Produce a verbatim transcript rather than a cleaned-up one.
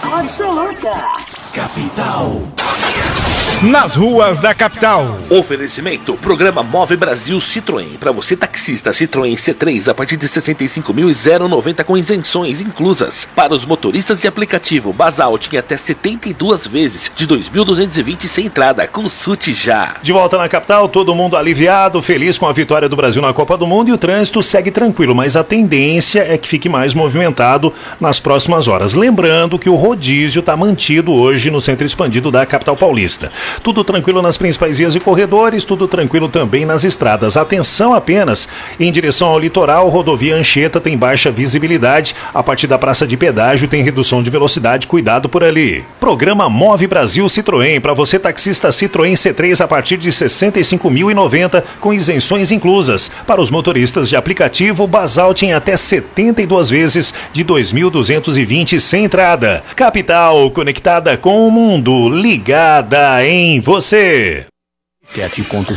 absoluta. Capital. Nas ruas da capital. Oferecimento: Programa Move Brasil Citroën. Para você taxista, Citroën C três a partir de sessenta e cinco mil e noventa com isenções inclusas. Para os motoristas de aplicativo, Basalt em até setenta e duas vezes de dois mil duzentos e vinte sem entrada. Consulte já. De volta na capital, todo mundo aliviado, feliz com a vitória do Brasil na Copa do Mundo, e o trânsito segue tranquilo, mas a tendência é que fique mais movimentado nas próximas horas. Lembrando que o rodízio está mantido hoje no centro expandido da capital paulista. Tudo tranquilo nas principais vias e corredores, tudo tranquilo também nas estradas. Atenção apenas, em direção ao litoral, rodovia Anchieta tem baixa visibilidade. A partir da praça de pedágio tem redução de velocidade, cuidado por ali. Programa Move Brasil Citroën. Para você taxista, Citroën C três a partir de sessenta e cinco mil e noventa com isenções inclusas. Para os motoristas de aplicativo, Basalt em até setenta e duas vezes de dois mil duzentos e vinte sem entrada. Capital, conectada com o mundo, ligada em você. Sete contos